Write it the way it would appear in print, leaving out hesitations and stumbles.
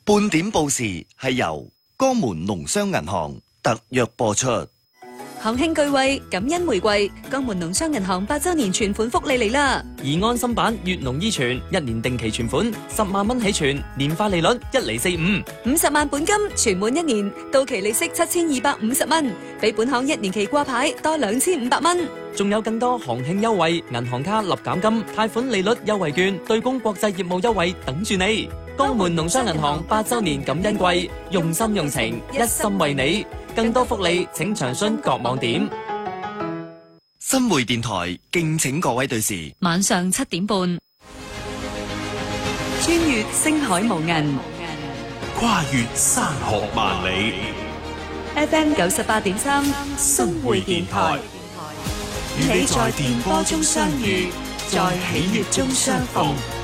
半點報時係由江門農商銀行特約播出。 行慶巨惠，感恩玫瑰，江門農商銀行8周年存款福利嚟啦！ 而安心版粵農依存1年定期存款10萬蚊起存，年化利率1.45%，50 萬本金存滿1年，到期利息7250蚊，比本行1年期掛牌多2500蚊。 仲有更多行慶優惠，銀行卡立減金、貸款利率優惠券、對公國際業務優惠等住你。江門農商銀行8周年感恩季，用心用情，一心為你。更多福利請詳詢各網點。 新匯電台敬請各位對視， 晚上7點半，穿越星海無垠， 跨越山河萬里。 FM 98.3新匯電台，與你在電波中相遇，在喜悅中相逢。